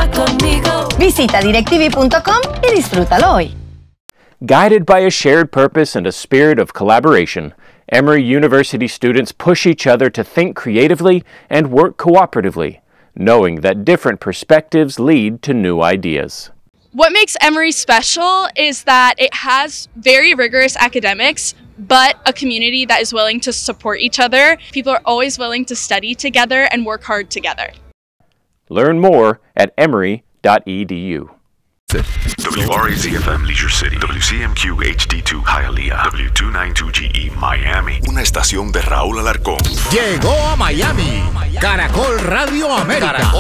conmigo. Visita directv.com y disfrútalo hoy. Guided by a shared purpose and a spirit of collaboration, Emory University students push each other to think creatively and work cooperatively, knowing that different perspectives lead to new ideas. What makes Emory special is that it has very rigorous academics, but a community that is willing to support each other. People are always willing to study together and work hard together. Learn more at emory.edu. WRAZ-FM Leisure City, WCMQ HD2 Hialeah, W292GE Miami. Una estación de Raúl Alarcón. Llegó a Miami, Caracol Radio América.